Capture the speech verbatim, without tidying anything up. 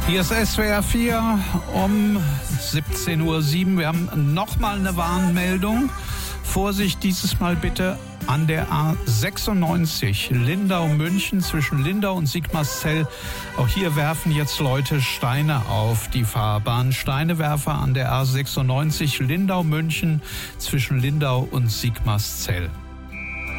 Hier ist S W R vier um siebzehn Uhr sieben. Wir haben nochmal eine Warnmeldung. Vorsicht, dieses Mal bitte an der A sechsundneunzig Lindau-München zwischen Lindau und Sigmarszell. Auch hier werfen jetzt Leute Steine auf die Fahrbahn. Steinewerfer an der A sechsundneunzig Lindau-München zwischen Lindau und Sigmarszell.